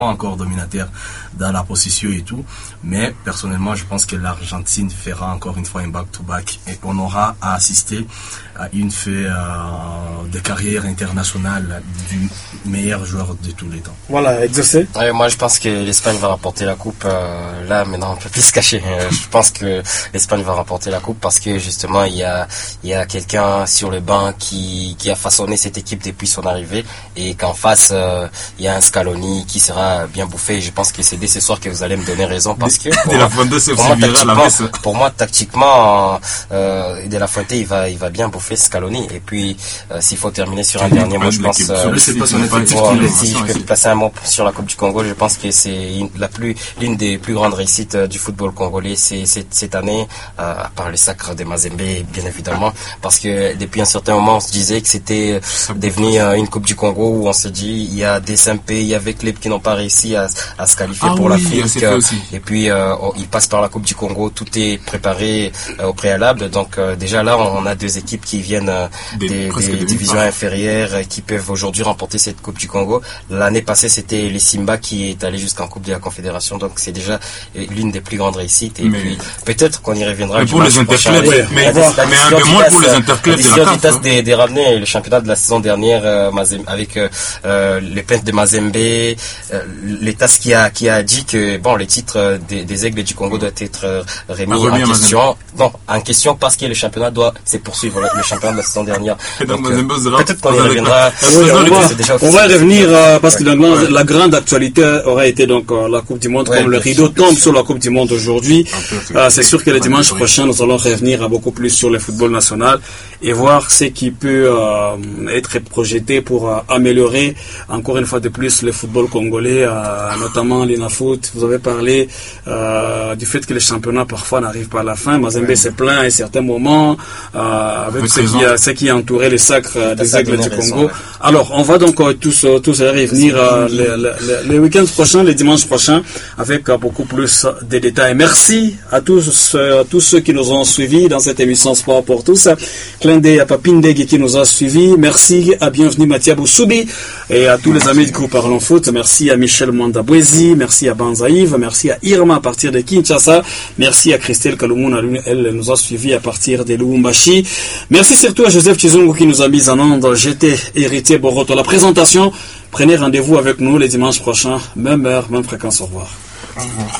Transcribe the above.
encore dominateur dans la possession et tout, mais personnellement je pense que l'Argentine fera encore une fois un back-to-back et on aura à assister à une fée de carrière internationale du meilleur joueur de tous les temps. Voilà, exaucé. Moi je pense que l'Espagne va remporter la coupe, là maintenant on peut plus se cacher. Je pense que l'Espagne va remporter la coupe parce que justement il y a quelqu'un sur le banc qui a façonné cette équipe depuis son arrivée et qu'en face il y a un Scaloni qui sera bien bouffé. Je pense que c'est dès ce soir que vous allez me donner raison parce que pour moi tactiquement De La Fuente il va bien bouffer Scaloni. Et puis s'il faut terminer sur un dernier mot, je pense si je peux placer un mot sur la Coupe du Congo, je pense que c'est l'une des plus grandes réussites du football congolais cette année, à part le sacre de Mazembe bien évidemment, parce que depuis un certain moment on se disait que c'était devenu une Coupe du Congo où on se dit il y a des SMP, il y avait clubs qui n'ont pas réussi à se qualifier pour l'Afrique, et puis ils passent par la Coupe du Congo, tout est préparé au préalable, donc déjà là on a deux équipes qui viennent des divisions inférieures qui peuvent aujourd'hui remporter cette Coupe du Congo. L'année passée c'était les Simba qui est allé jusqu'en Coupe de la Confédération, donc c'est déjà l'une des plus grandes réussites, et puis peut-être qu'on y reviendra. Mais pour les interclubs, mais un peu moins pour les interclubs de ramener le championnat de la saison dernière avec les plaintes de Mazembe, l'État qui a dit que bon, les titres des Aigles du Congo doivent être remis en question parce que le championnat doit se poursuivre, le championnat de la saison dernière. Donc, peut-être qu'on y reviendra. On va y revenir parce que la grande actualité aurait été donc la Coupe du Monde, comme le rideau tombe sur la Coupe du Monde aujourd'hui. C'est sûr que le dimanche prochain, nous allons revenir beaucoup plus sur le football national et voir ce qui peut être projeté pour améliorer encore une fois de plus le football congolais, notamment l'INAFOOT. Vous avez parlé du fait que les championnats parfois n'arrivent pas à la fin. Mazembe s'est plaint à un certain moment avec ce qui entourait le sacre des Aigles du Congo. Alors, on va donc tous revenir les week-ends prochains, les dimanches prochains, avec beaucoup plus de détails. Merci à tous ceux qui nous ont suivis dans cette émission Sport pour tous. Clin d'œil à Papindeg qui nous a suivis. Merci à Bienvenue Mathia Boussoubi et à tous les amis du groupe Parlons Foot. Merci à Michel Mwandabwezi, merci à Banzaïv, merci à Irma à partir de Kinshasa, merci à Christelle Kaloumuna, elle nous a suivis à partir de Lubumbashi. Merci surtout à Joseph Chizungu qui nous a mis en onde. J'étais Héritier Boroto. La présentation, prenez rendez-vous avec nous les dimanches prochains, même heure, même fréquence. Au revoir.